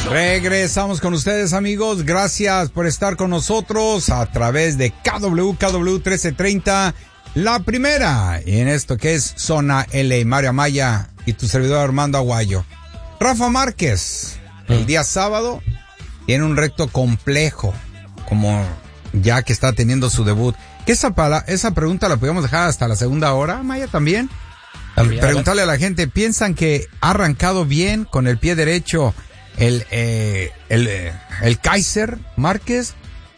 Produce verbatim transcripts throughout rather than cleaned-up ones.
Regresamos con ustedes, amigos. Gracias por estar con nosotros a través de K W K W trece treinta, la primera en esto que es Zona L A. Mario Amaya y tu servidor Armando Aguayo. Rafa Márquez, el día sábado, tiene un reto complejo, como ya que está teniendo su debut. ¿Qué esa, pala- esa pregunta la podemos dejar hasta la segunda hora, Maya, también? También. Preguntarle a la gente, ¿piensan que ha arrancado bien con el pie derecho el, eh, el, eh, el Kaiser Márquez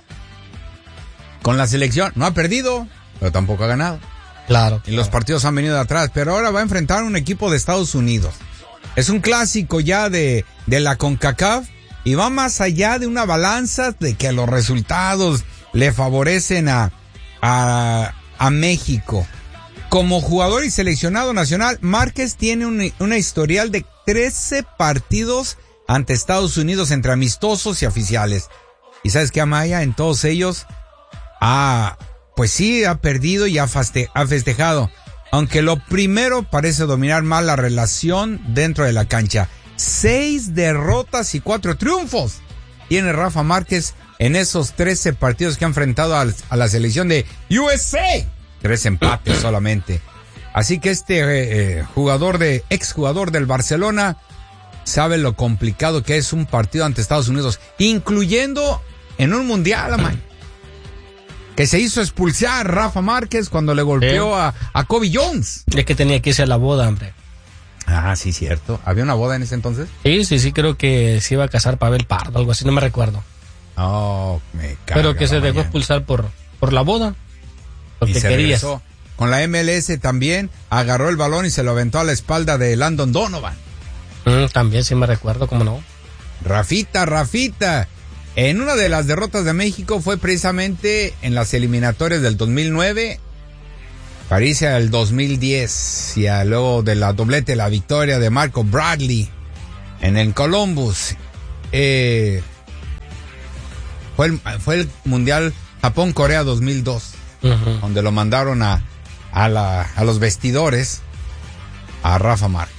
con la selección? No ha perdido, pero tampoco ha ganado. Claro. Y los partidos han venido de atrás, pero ahora va a enfrentar a un equipo de Estados Unidos. Es un clásico ya de, de la CONCACAF y va más allá de una balanza de que los resultados le favorecen a, a, a México. Como jugador y seleccionado nacional, Márquez tiene un, una historial de trece partidos ante Estados Unidos entre amistosos y oficiales. ¿Y sabes qué, Amaya? En todos ellos, ha, pues sí, ha perdido y ha, faste, ha festejado. Aunque lo primero parece dominar más la relación dentro de la cancha. Seis derrotas y cuatro triunfos tiene Rafa Márquez en esos trece partidos que ha enfrentado a, a la selección de U S A. Tres empates solamente. Así que este eh, jugador de, exjugador del Barcelona sabe lo complicado que es un partido ante Estados Unidos, incluyendo en un mundial, man, que se hizo expulsar Rafa Márquez cuando le golpeó eh. a, a Kobe Jones. Es que tenía que irse a la boda, hombre. Ah, sí, cierto. ¿Había una boda en ese entonces? Sí, sí, sí, creo que se iba a casar Pavel Pardo, algo así, no me recuerdo. Oh, me cago. Pero que se mañana. dejó expulsar por, por la boda. Porque y se querías. regresó. Con la M L S también agarró el balón y se lo aventó a la espalda de Landon Donovan. Mm, también sí me recuerdo, cómo no. Rafita, Rafita. En una de las derrotas de México fue precisamente en las eliminatorias del dos mil nueve, París al dos mil diez, y a luego de la doblete, la victoria de Marco Bradley en el Columbus. Eh, fue, el, fue el Mundial Japón-Corea dos mil dos. Uh-huh. Donde lo mandaron a, a, la, a los vestidores a Rafa Márquez.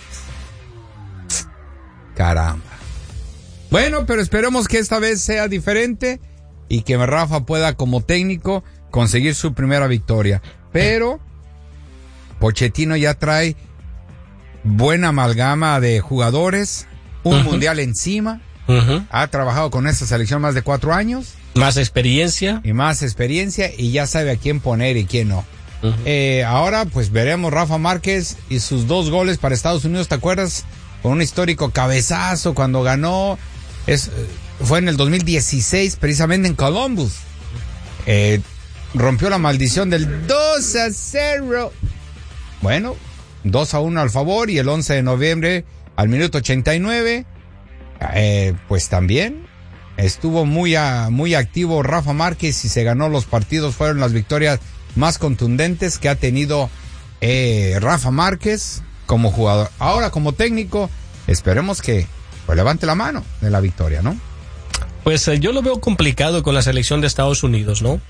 Caramba. Bueno, pero esperemos que esta vez sea diferente y que Rafa pueda como técnico conseguir su primera victoria. Pero Pochettino ya trae buena amalgama de jugadores, un uh-huh. mundial encima. Uh-huh. Ha trabajado con esta selección más de cuatro años. Más experiencia. Y más experiencia y ya sabe a quién poner y quién no. Uh-huh. Eh, ahora pues veremos Rafa Márquez y sus dos goles para Estados Unidos, ¿te acuerdas? Con un histórico cabezazo cuando ganó, es, fue en el dos mil dieciséis precisamente en Columbus. Eh, rompió la maldición del dos a cero. Bueno, dos a uno al favor y el once de noviembre al minuto ochenta y nueve, eh, pues también estuvo muy, a, muy activo Rafa Márquez y se ganó los partidos. Fueron las victorias más contundentes que ha tenido eh, Rafa Márquez como jugador. Ahora como técnico, esperemos que pues, levante la mano de la victoria, ¿no? Pues eh, yo lo veo complicado con la selección de Estados Unidos, ¿no?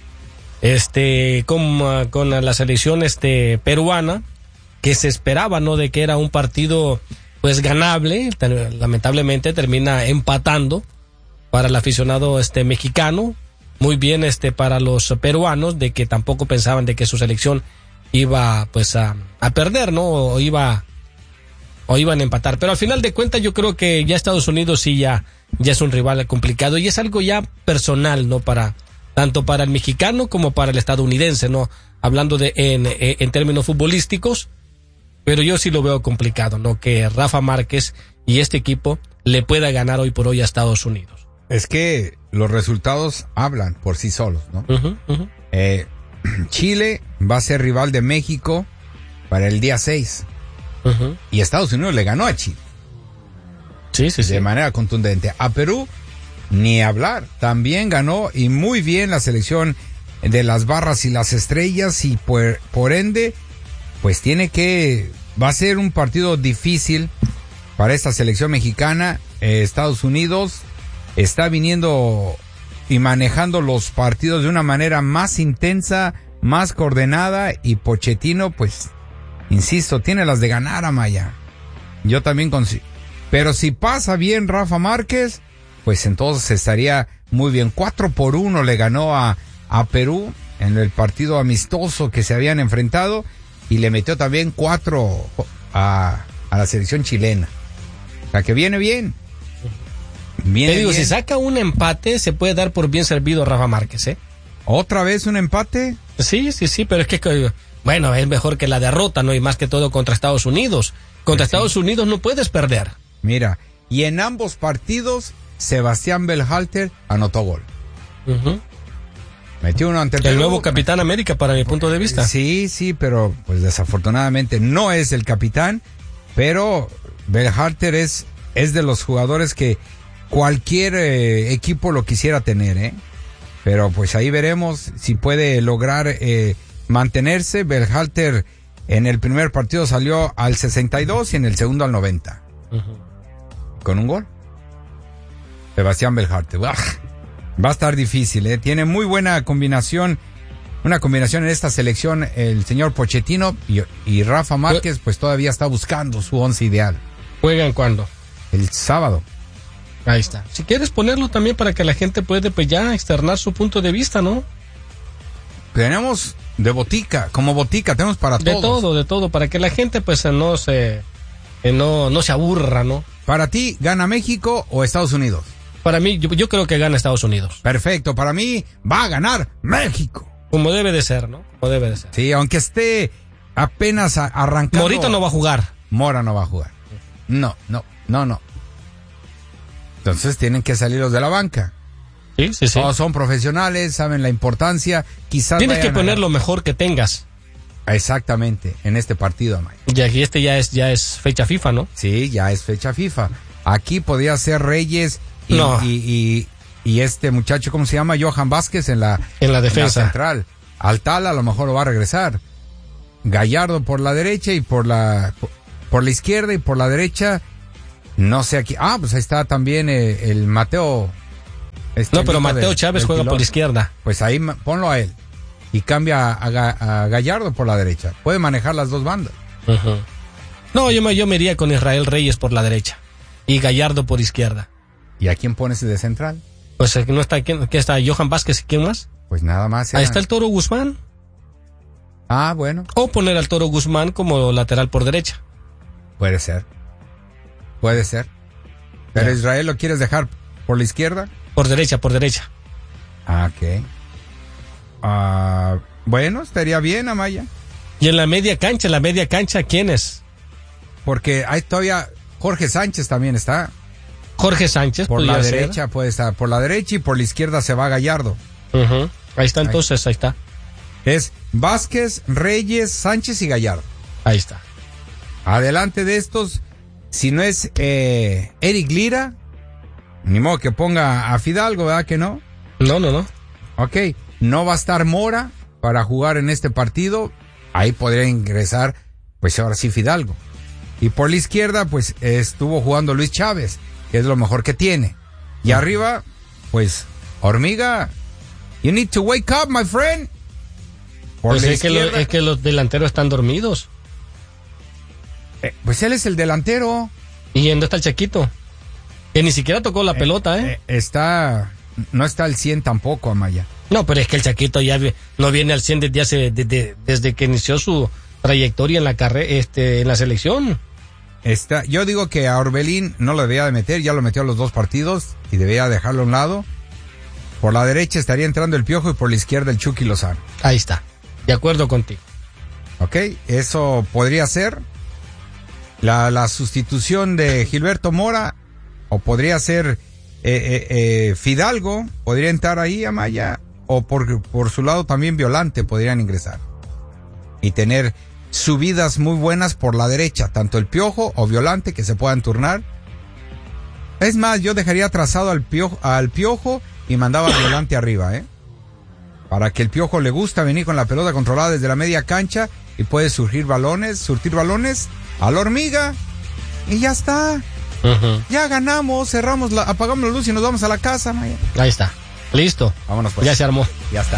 Este, con, uh, con la selección este, peruana, que se esperaba, ¿no? De que era un partido pues ganable, lamentablemente termina empatando para el aficionado este mexicano, muy bien este para los peruanos, de que tampoco pensaban de que su selección iba pues a, a perder, ¿no? O iba o iban a empatar, pero al final de cuentas yo creo que ya Estados Unidos sí ya ya es un rival complicado y es algo ya personal, ¿no? Para tanto para el mexicano como para el estadounidense, ¿no? Hablando de en en términos futbolísticos, pero yo sí lo veo complicado, ¿no? Que Rafa Márquez y este equipo le pueda ganar hoy por hoy a Estados Unidos. Es que los resultados hablan por sí solos, ¿no? Uh-huh, uh-huh. Eh, Chile va a ser rival de México para el día seis. Uh-huh. Y Estados Unidos le ganó a Chile. Sí, sí, sí. De manera contundente. A Perú, ni hablar. También ganó y muy bien la selección de las barras y las estrellas y por, por ende, pues tiene que... Va a ser un partido difícil para esta selección mexicana. Eh, Estados Unidos está viniendo y manejando los partidos de una manera más intensa, más coordenada y Pochettino, pues, insisto, tiene las de ganar a Maya. Yo también cons- Pero si pasa bien Rafa Márquez, pues entonces estaría muy bien. Cuatro por uno le ganó a, a Perú en el partido amistoso que se habían enfrentado y le metió también cuatro a, a la selección chilena. O sea que viene bien. Viene Te digo, bien. si saca un empate, se puede dar por bien servido Rafa Márquez, ¿eh? ¿Otra vez un empate? Sí, sí, sí, pero es que, bueno, es mejor que la derrota, ¿no? Y más que todo contra Estados Unidos. Contra Pues sí. Estados Unidos no puedes perder. Mira, y en ambos partidos, Sebastián Berhalter anotó gol. Uh-huh. Metió uno ante El Perú. nuevo capitán América, para mi punto de vista. Sí, sí, pero pues desafortunadamente no es el capitán, pero Berhalter es, es de los jugadores que cualquier eh, equipo lo quisiera tener, ¿eh? Pero pues ahí veremos si puede lograr eh, mantenerse. Berhalter en el primer partido salió al sesenta y dos y en el segundo al noventa. Uh-huh. Con un gol. Sebastián Berhalter. ¡Bah! Va a estar difícil, ¿eh? Tiene muy buena combinación, una combinación en esta selección el señor Pochettino y, y Rafa Márquez pues todavía está buscando su once ideal. ¿Juegan cuándo? El sábado. Ahí está. Si quieres ponerlo también para que la gente puede pues ya externar su punto de vista, ¿no? Tenemos de botica, como botica, tenemos para De todos. todo, de todo, para que la gente pues no se eh, no, no se aburra, ¿no? Para ti, ¿gana México o Estados Unidos? Para mí, yo, yo creo que gana Estados Unidos. Perfecto, para mí va a ganar México. Como debe de ser, ¿no? Como debe de ser. Sí, aunque esté apenas a- arrancando. Morita no va a jugar. Mora no va a jugar. No, no, no, no. Entonces tienen que salir los de la banca. Sí, sí, sí. Todos son profesionales, saben la importancia. Quizás Tienes que vayan a- poner lo mejor que tengas. Exactamente, en este partido, Amaya. Y aquí este ya es ya es fecha FIFA, ¿no? Sí, ya es fecha FIFA. Aquí podría ser Reyes y, No. y, y, y este muchacho, ¿cómo se llama? Johan Vázquez en la, En la defensa. en la central. Altala a lo mejor lo va a regresar. Gallardo por la derecha y por la por, por la izquierda y por la derecha. No sé aquí. Ah, pues ahí está también eh, el Mateo. este No, pero hijo Mateo del- Chávez del juega por piloto. la izquierda. Pues ahí ma- ponlo a él. Y cambia a, Ga- a Gallardo por la derecha. Puede manejar las dos bandas. Ujú. No, yo me, yo me iría con Israel Reyes por la derecha y Gallardo por izquierda. ¿Y a quién pones de central? Pues eh, no está quién, ¿qué está Johan Vázquez y quién más? Pues nada más. Ahí era- está el Toro Guzmán. Ah, bueno. O poner al Toro Guzmán como lateral por derecha. Puede ser. Puede ser. Pero Ya. Israel lo quieres dejar por la izquierda. Por derecha, por derecha. Ah, ok. Ah, bueno, estaría bien, Amaya. Y en la media cancha, la media cancha, ¿quién es? Porque hay todavía Jorge Sánchez también está. Jorge Sánchez. Por la podría ser. derecha puede estar. Por la derecha y por la izquierda se va Gallardo. Ujú. Ahí está entonces, ahí está. Es Vázquez, Reyes, Sánchez y Gallardo. Ahí está. Adelante de estos, si no es eh, Eric Lira, ni modo que ponga a Fidalgo, ¿verdad que no? No, no, no. Ok, no va a estar Mora para jugar en este partido. Ahí podría ingresar, pues ahora sí Fidalgo. Y por la izquierda, pues estuvo jugando Luis Chávez, que es lo mejor que tiene. Y arriba, pues, Hormiga, you need to wake up, my friend. Por Pues la es que, lo- izquierda, es que los delanteros están dormidos. eh, pues él es el delantero. ¿Y dónde está el Chaquito? Que ni siquiera tocó la pelota, ¿eh? Eh, está, no está al cien tampoco, Amaya. No, pero es que el Chaquito ya vi- no viene al cien desde, hace, desde, desde que inició su trayectoria en la carrera, este, en la selección. Está, yo digo que a Orbelín no lo debía de meter, ya lo metió a los dos partidos y debía dejarlo a un lado. Por la derecha estaría entrando el Piojo y por la izquierda el Chucky Lozano. Ahí está. De acuerdo contigo. ¿Ok? Eso podría ser la, la sustitución de Gilberto Mora o podría ser eh, eh, eh, Fidalgo, podría entrar ahí Amaya o por, por su lado también Violante podrían ingresar y tener subidas muy buenas por la derecha, tanto el Piojo o Violante que se puedan turnar. Es más, yo dejaría trazado al Piojo, al Piojo y mandaba a Violante arriba, ¿eh? Para que el Piojo le gusta venir con la pelota controlada desde la media cancha y puede surgir balones, surtir balones a la Hormiga y ya está. Ujú. Ya ganamos, cerramos la, apagamos la luz y nos vamos a la casa, Maya. Ahí está. Listo. Vámonos pues. Ya se armó. Ya está.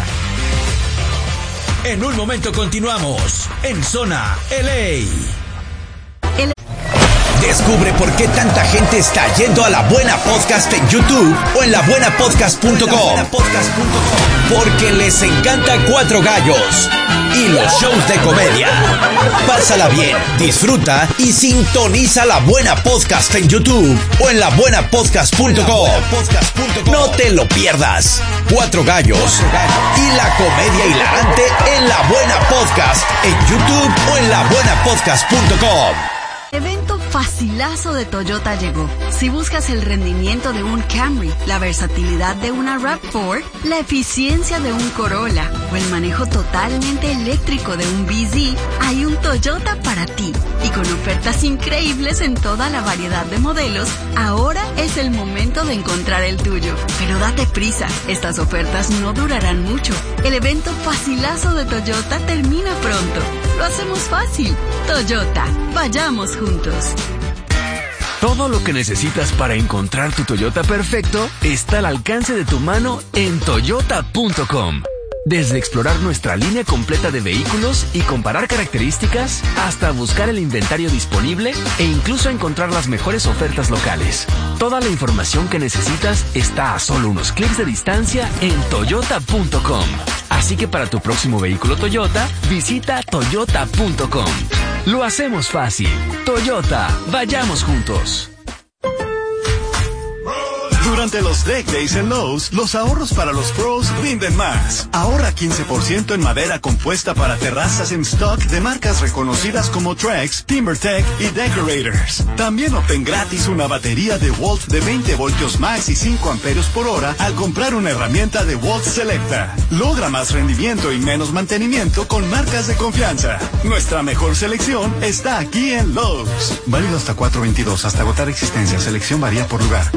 En un momento continuamos en Zona L A. Descubre por qué tanta gente está yendo a La Buena Podcast en YouTube o en la buena podcast punto com. Porque les encanta Cuatro Gallos y los shows de comedia. Pásala bien, disfruta y sintoniza La Buena Podcast en YouTube o en la buena podcast punto com. No te lo pierdas. Cuatro Gallos y la comedia hilarante en La Buena Podcast en YouTube o en la buena podcast punto com. Evento facilazo de Toyota llegó. Si buscas el rendimiento de un Camry, la versatilidad de una RAV cuatro, la eficiencia de un Corolla o el manejo totalmente eléctrico de un B Z, hay un Toyota para ti. Y con ofertas increíbles en toda la variedad de modelos, ahora es el momento de encontrar el tuyo. Pero date prisa, estas ofertas no durarán mucho. El evento facilazo de Toyota termina pronto. Lo hacemos fácil. Toyota, vayamos juntos. Todo lo que necesitas para encontrar tu Toyota perfecto está al alcance de tu mano en toyota punto com. Desde explorar nuestra línea completa de vehículos y comparar características, hasta buscar el inventario disponible e incluso encontrar las mejores ofertas locales. Toda la información que necesitas está a solo unos clics de distancia en toyota punto com. Así que para tu próximo vehículo Toyota, visita toyota punto com. Lo hacemos fácil. Toyota, vayamos juntos. Durante los Deck Days en Lowe's, los ahorros para los pros rinden más. Ahorra quince por ciento en madera compuesta para terrazas en stock de marcas reconocidas como Trex, TimberTech y Decorators. También obtén gratis una batería de Walt de veinte voltios max y cinco amperios por hora al comprar una herramienta de Walt Selecta. Logra más rendimiento y menos mantenimiento con marcas de confianza. Nuestra mejor selección está aquí en Lowe's. Válido hasta cuatro veintidós, hasta agotar existencia. Selección varía por lugar.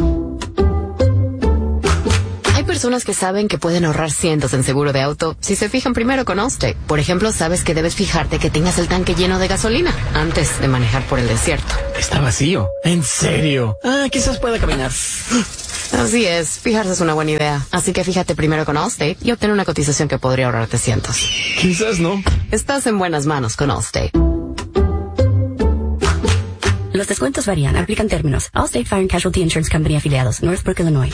Hay personas que saben que pueden ahorrar cientos en seguro de auto si se fijan primero con Allstate. Por ejemplo, sabes que debes fijarte que tengas el tanque lleno de gasolina antes de manejar por el desierto. Está vacío. ¿En serio? Ah, quizás pueda caminar. Así es, fijarse es una buena idea. Así que fíjate primero con Allstate y obtén una cotización que podría ahorrarte cientos. Quizás no. Estás en buenas manos con Allstate. Los descuentos varían, aplican términos. Allstate Fire and Casualty Insurance Company afiliados, Northbrook, Illinois.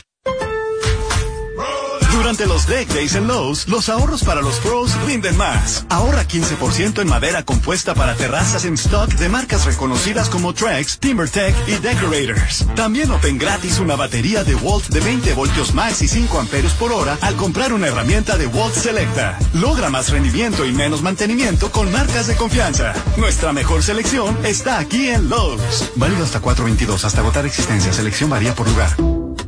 Durante los Deck Days en Lowe's, los ahorros para los pros rinden más. Ahorra quince por ciento en madera compuesta para terrazas en stock de marcas reconocidas como Trex, TimberTech y Decorators. También obtén gratis una batería de Walt de veinte voltios max y cinco amperios por hora al comprar una herramienta de Walt Selecta. Logra más rendimiento y menos mantenimiento con marcas de confianza. Nuestra mejor selección está aquí en Lowe's. Válido hasta cuatro veintidós, hasta agotar existencia. Selección varía por lugar.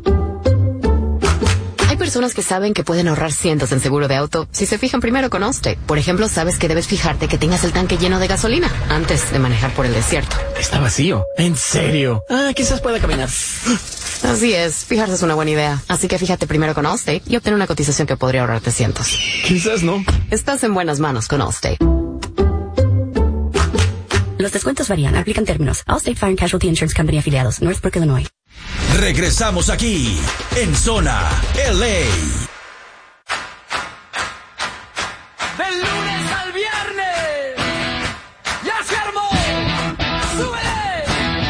Hay personas que saben que pueden ahorrar cientos en seguro de auto si se fijan primero con Allstate. Por ejemplo, sabes que debes fijarte que tengas el tanque lleno de gasolina antes de manejar por el desierto. Está vacío. ¿En serio? Ah, quizás pueda caminar. Así es, fijarse es una buena idea. Así que fíjate primero con Allstate y obtén una cotización que podría ahorrarte cientos. Quizás no. Estás en buenas manos con Allstate. Los descuentos varían, aplican términos. Allstate Fire and Casualty Insurance Company afiliados, Northbrook, Illinois. Regresamos aquí en Zona L A.